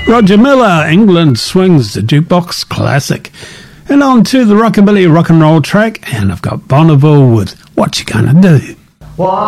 Roger Miller, England Swings, the jukebox classic. And on to the rockabilly rock and roll track, and I've got Bonneville with What You Gonna Do.